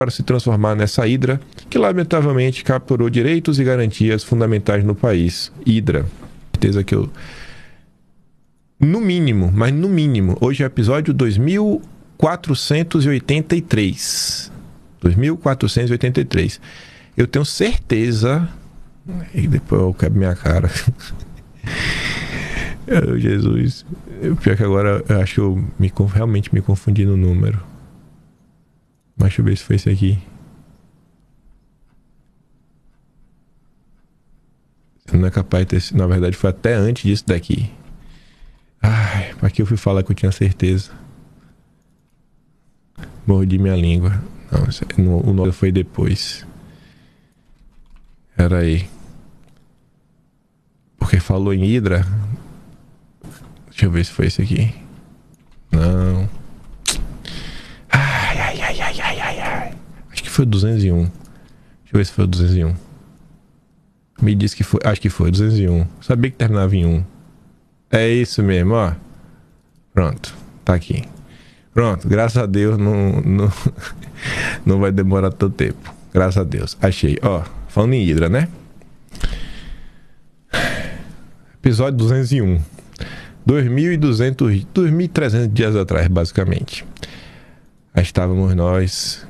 para se transformar nessa hidra que lamentavelmente capturou direitos e garantias fundamentais no país. Hidra. Certeza que eu... No mínimo, mas no mínimo, hoje é o episódio 2483. 2483. Eu tenho certeza... E depois eu quebro minha cara. Jesus. Pior que agora eu acho que eu realmente me confundi no número. Mas deixa eu ver se foi esse aqui. Não é capaz de ter... Na verdade foi até antes disso daqui. Ai, pra que eu fui falar que eu tinha certeza? Mordi minha língua. Não, o nome foi depois. Pera aí. Porque falou em hidra. Deixa eu ver se foi esse aqui. Não. Ai. Acho que foi o 201. Deixa eu ver se foi o 201. Me disse que foi. Acho que foi o 201. Sabia que terminava em 1. É isso mesmo, ó. Pronto. Tá aqui. Pronto. Graças a Deus não vai demorar tanto tempo. Graças a Deus. Achei. Ó. Falando em hidra, né? Episódio 201. 2.300 dias atrás, basicamente. Aí estávamos nós.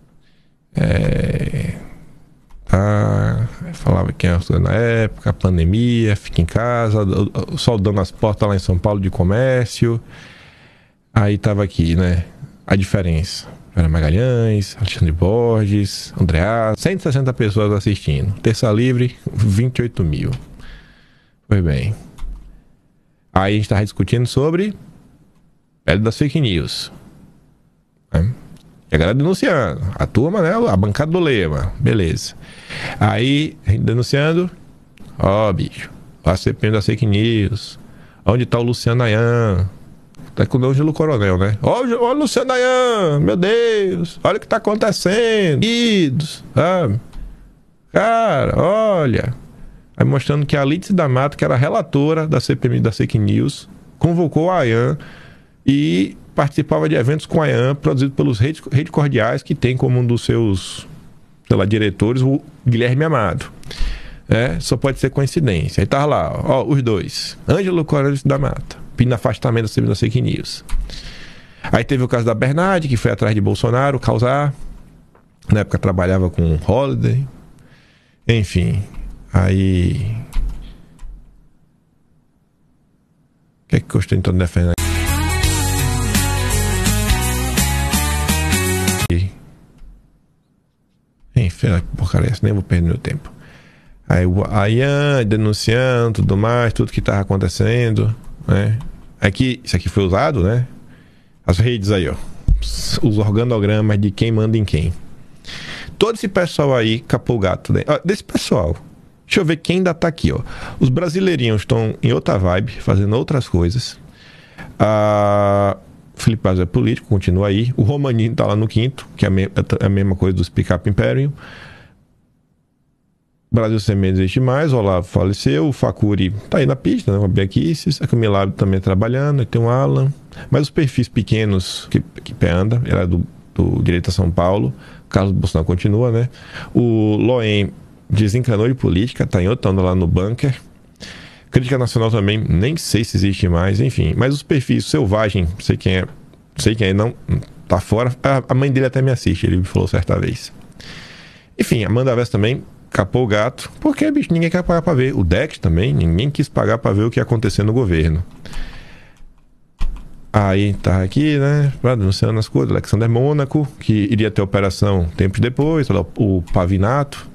Falava quem era na época, a pandemia, fica em casa, o sol dando as portas lá em São Paulo de comércio. Aí tava aqui, né? A diferença. Ana Magalhães, Alexandre Borges, Andreas, 160 pessoas assistindo. Terça livre, 28 mil. Foi bem. Aí a gente tava discutindo sobre pele das fake news. Né? E a galera denunciando. A turma, né? A bancada do Lema. Beleza. Aí, a gente denunciando. Ó, bicho. A CPM das fake news. Onde tá o Luciano Ayan? Tá com o Ângelo Coronel, né? Ó, o Luciano Ayan. Meu Deus. Olha o que tá acontecendo. Sabe? Cara, olha. Aí mostrando que a Alice da Mata, que era a relatora da CPM das fake news, convocou a Ayan e participava de eventos com a Ayan, produzido pelos Rede Cordiais, que tem como um dos seus, sei lá, diretores o Guilherme Amado. Só pode ser coincidência. Aí tava lá, ó, os dois. Ângelo Coronel da Mata, pedindo afastamento da CPM das fake news. Aí teve o caso da Bernardi, que foi atrás de Bolsonaro causar. Na época trabalhava com Holiday. Enfim. Aí... O que é que eu estou tentando defender aqui? Enfim, porcaria, nem vou perder meu tempo. Aí o Ayan denunciando tudo mais, tudo que estava acontecendo, né? Aqui, isso aqui foi usado, né? As redes aí, ó. Os organogramas de quem manda em quem. Todo esse pessoal aí capou o gato, né? Desse pessoal. Deixa eu ver quem ainda tá aqui, ó. Os brasileirinhos estão em outra vibe, fazendo outras coisas. Felipe Paz é político, continua aí. O Romaninho tá lá no quinto, que é a mesma coisa dos Pick-up Imperium. Brasil Sem Medo existe mais, o Olavo faleceu, o Facuri tá aí na pista, né? O Biaquices, a Camila também trabalhando, tem o Alan. Mas os perfis pequenos que pé anda, era do Direito a São Paulo. O Carlos Bolsonaro continua, né? O Loen desencanou de política, tá em outro ano lá no bunker. Crítica Nacional também, nem sei se existe mais, enfim. Mas os perfis Selvagem, sei quem é, não, tá fora. A mãe dele até me assiste, ele me falou certa vez. Enfim, Amanda Vesta também capou o gato, porque, bicho, ninguém quer pagar pra ver. O Dex também, ninguém quis pagar pra ver o que ia acontecer no governo. Aí tá aqui, né, denunciando as coisas. Alexander Mônaco, que iria ter operação tempos depois, o Pavinato.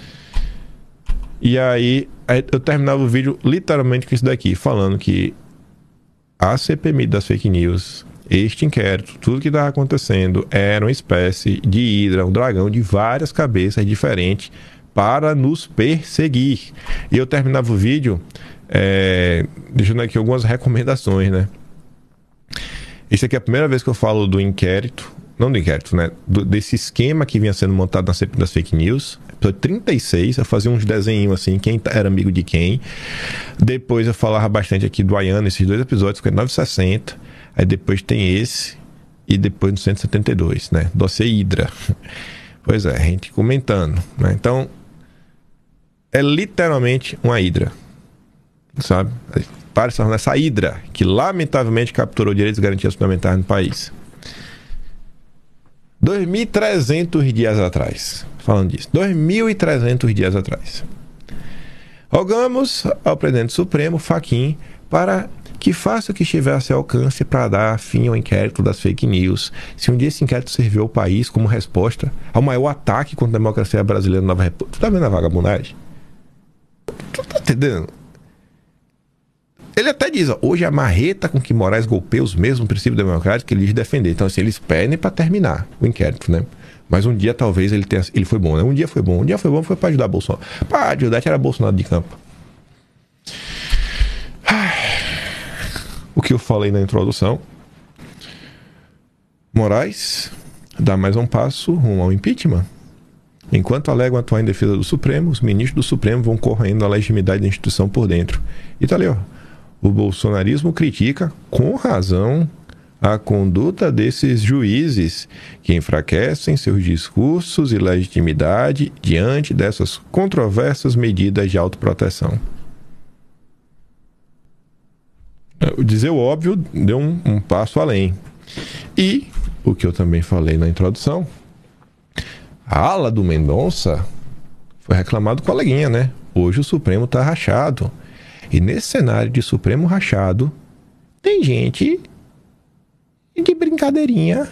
E aí eu terminava o vídeo literalmente com isso daqui, falando que a CPMI das fake news, este inquérito, tudo que estava acontecendo era uma espécie de hidra, um dragão de várias cabeças diferentes para nos perseguir. E eu terminava o vídeo deixando aqui algumas recomendações, né? Isso aqui é a primeira vez que eu falo do inquérito, não do inquérito, né? Desse esquema que vinha sendo montado na CPMI das fake news. Episódio 36, eu fazia uns desenhos assim, quem era amigo de quem. Depois eu falava bastante aqui do Ayan, esses dois episódios, 59 e 60. Aí depois tem esse, e depois no 172, né? Dossiê Hidra. Pois é, a gente comentando, né? Então, é literalmente uma hidra, sabe? Parece essa hidra que lamentavelmente capturou direitos e garantias fundamentais no país. 2.300 dias atrás, falando disso, 2.300 dias atrás, rogamos ao presidente Supremo, Fachin, para que faça o que estiver a seu alcance para dar fim ao inquérito das fake news. Se um dia esse inquérito serviu ao país como resposta ao maior ataque contra a democracia brasileira na Nova República. Tu tá vendo a vagabundagem? Tu tá entendendo? Ele até diz, ó, hoje a marreta com que Moraes golpeia os mesmos princípios democráticos que ele diz defender. Então, assim, eles pedem para terminar o inquérito, né? Mas um dia talvez ele foi bom, né? Um dia foi bom foi para ajudar Bolsonaro. Para ajudar, tirar Bolsonaro de campo. O que eu falei na introdução, Moraes dá mais um passo rumo ao impeachment. Enquanto alegam atuar em defesa do Supremo, os ministros do Supremo vão corroendo a legitimidade da instituição por dentro. E tá ali, ó. O bolsonarismo critica, com razão, a conduta desses juízes que enfraquecem seus discursos e legitimidade diante dessas controversas medidas de autoproteção. Dizer o óbvio deu um passo além. E, o que eu também falei na introdução, a ala do Mendonça foi reclamado do coleguinha, né? Hoje o Supremo tá rachado. E nesse cenário de Supremo rachado, tem gente de brincadeirinha,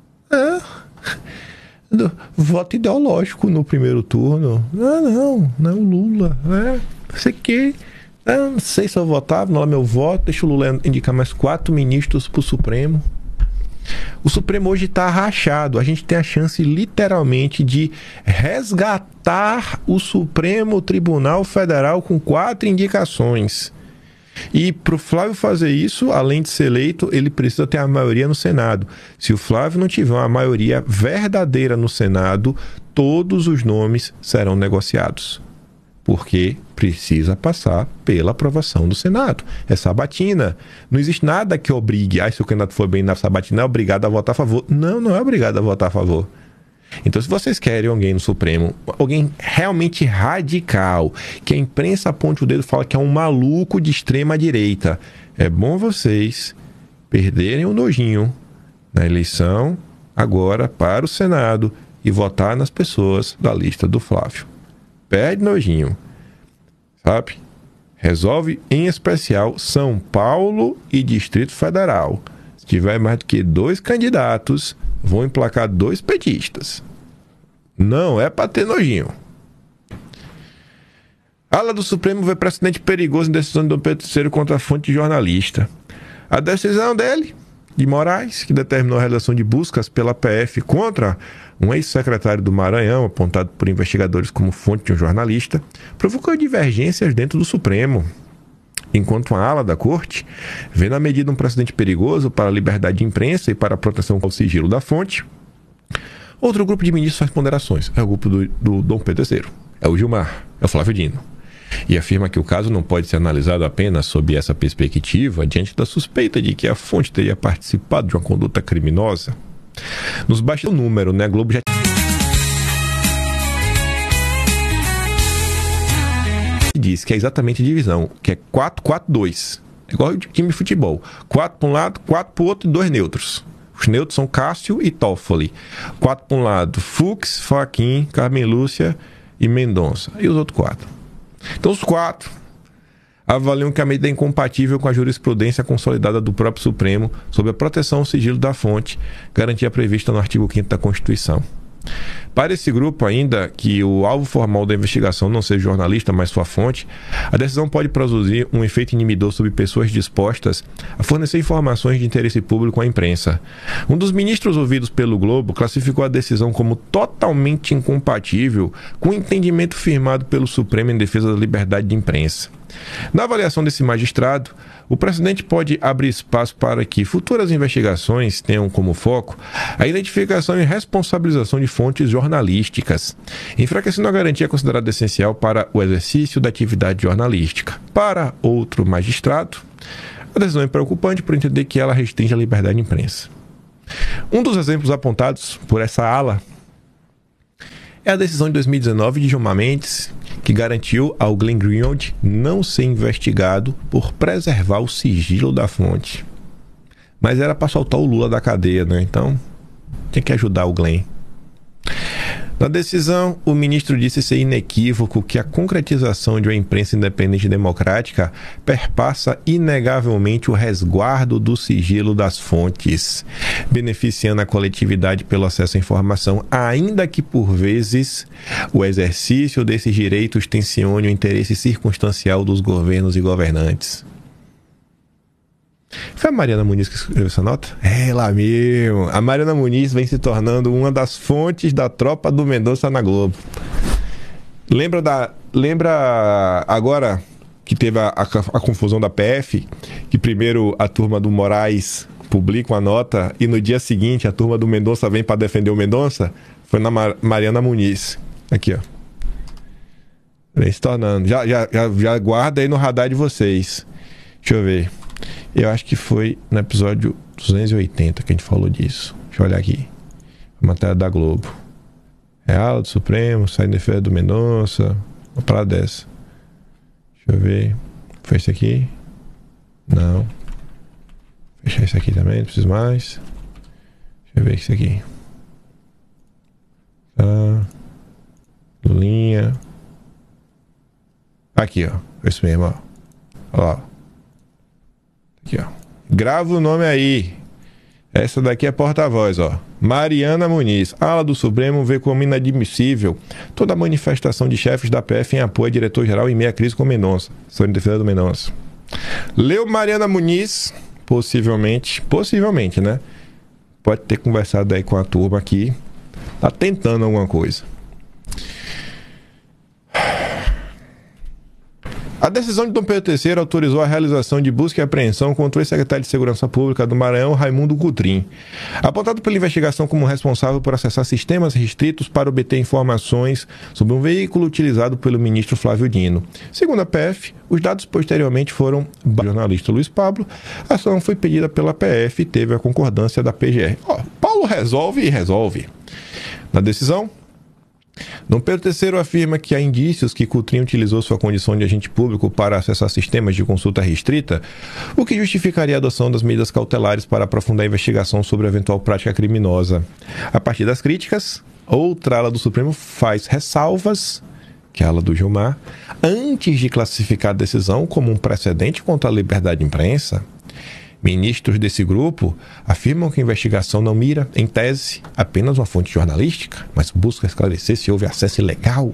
do voto ideológico no primeiro turno. Não é o Lula, sei que... não sei se eu votava, não é meu voto, deixa o Lula indicar mais 4 ministros para o Supremo. O Supremo hoje está rachado. A gente tem a chance literalmente de resgatar o Supremo Tribunal Federal com 4 indicações. E para o Flávio fazer isso, além de ser eleito, ele precisa ter a maioria no Senado. Se o Flávio não tiver uma maioria verdadeira no Senado, todos os nomes serão negociados. Porque precisa passar pela aprovação do Senado. É sabatina. Não existe nada que obrigue, se o candidato for bem na sabatina, é obrigado a votar a favor. Não é obrigado a votar a favor. Então, se vocês querem alguém no Supremo, alguém realmente radical, que a imprensa aponte o dedo e fala que é um maluco de extrema direita, é bom vocês perderem o nojinho na eleição agora para o Senado e votar nas pessoas da lista do Flávio. Perde nojinho, sabe? Resolve, em especial, São Paulo e Distrito Federal. Se tiver mais do que 2 candidatos, vão emplacar 2 petistas. Não é para ter nojinho. A ala do Supremo vê precedente perigoso em decisão de Dom Pedro III contra a fonte jornalista. A decisão dele, de Moraes, que determinou a realização de buscas pela PF contra um ex-secretário do Maranhão, apontado por investigadores como fonte de um jornalista, provocou divergências dentro do Supremo. Enquanto a ala da corte vê na medida um precedente perigoso para a liberdade de imprensa e para a proteção ao sigilo da fonte, outro grupo de ministros faz ponderações. É o grupo do Dom Pedro III, é o Gilmar, é o Flávio Dino. E afirma que o caso não pode ser analisado apenas sob essa perspectiva, diante da suspeita de que a fonte teria participado de uma conduta criminosa. Nos bastidores do número, né? A Globo já diz que é exatamente a divisão, que é 4-4-2. Igual o time de futebol. 4 para um lado, 4 para o outro e 2 neutros. Os neutros são Cássio e Toffoli. 4 para um lado, Fux, Fachin, Carmen Lúcia e Mendonça. E os outros 4. Então os 4 avaliam que a medida é incompatível com a jurisprudência consolidada do próprio Supremo sobre a proteção ao sigilo da fonte, garantia prevista no artigo 5º da Constituição. Para esse grupo, ainda que o alvo formal da investigação não seja jornalista, mas sua fonte, a decisão pode produzir um efeito inibidor sobre pessoas dispostas a fornecer informações de interesse público à imprensa. Um dos ministros ouvidos pelo Globo classificou a decisão como totalmente incompatível com o entendimento firmado pelo Supremo em defesa da liberdade de imprensa. Na avaliação desse magistrado, o precedente pode abrir espaço para que futuras investigações tenham como foco a identificação e responsabilização de fontes jornalísticas, enfraquecendo a garantia considerada essencial para o exercício da atividade jornalística. Para outro magistrado, a decisão é preocupante por entender que ela restringe a liberdade de imprensa. Um dos exemplos apontados por essa ala é a decisão de 2019 de Gilmar Mendes, que garantiu ao Glenn Greenwald não ser investigado por preservar o sigilo da fonte. Mas era para soltar o Lula da cadeia, né? Então, tinha que ajudar o Glenn. Na decisão, o ministro disse ser inequívoco que a concretização de uma imprensa independente e democrática perpassa inegavelmente o resguardo do sigilo das fontes, beneficiando a coletividade pelo acesso à informação, ainda que, por vezes, o exercício desses direitos tensione o interesse circunstancial dos governos e governantes. Foi a Mariana Muniz que escreveu essa nota? É, lá mesmo. A Mariana Muniz vem se tornando uma das fontes da tropa do Mendonça na Globo. Lembra agora que teve a confusão da PF, que primeiro a turma do Moraes publica uma nota e no dia seguinte a turma do Mendonça vem para defender o Mendonça? Foi na Mariana Muniz. Aqui, ó. Vem se tornando. Já guarda aí no radar de vocês. Deixa eu ver. Eu acho que foi no episódio 280 que a gente falou disso. Deixa eu olhar aqui. A matéria da Globo. Real do Supremo, sai em defesa do Mendonça. Uma parada dessa. Deixa eu ver. Foi esse aqui? Não. Fechar esse aqui também, não preciso mais. Deixa eu ver esse aqui. Tá. Lulinha. Aqui, ó. Esse mesmo, ó. Olha lá. Aqui, ó. Grava o nome aí. Essa daqui é porta-voz, ó. Mariana Muniz. A ala do Supremo vê como inadmissível toda a manifestação de chefes da PF em apoio ao diretor-geral em meia crise com Mendonça. Sou em defesa do Mendonça. Leu Mariana Muniz, possivelmente, né? Pode ter conversado aí com a turma aqui. Tá tentando alguma coisa. A decisão de Dom Pedro III autorizou a realização de busca e apreensão contra o ex-secretário de Segurança Pública do Maranhão, Raimundo Coutrin, apontado pela investigação como responsável por acessar sistemas restritos para obter informações sobre um veículo utilizado pelo ministro Flávio Dino. Segundo a PF, os dados posteriormente foram do jornalista Luiz Pablo. A ação foi pedida pela PF e teve a concordância da PGR. Paulo resolve e resolve. Na decisão, Dom Pedro III afirma que há indícios que Coutrin utilizou sua condição de agente público para acessar sistemas de consulta restrita, o que justificaria a adoção das medidas cautelares para aprofundar a investigação sobre a eventual prática criminosa. A partir das críticas, outra ala do Supremo faz ressalvas, que é a ala do Gilmar, antes de classificar a decisão como um precedente contra a liberdade de imprensa. Ministros desse grupo afirmam que a investigação não mira, em tese, apenas uma fonte jornalística, mas busca esclarecer se houve acesso ilegal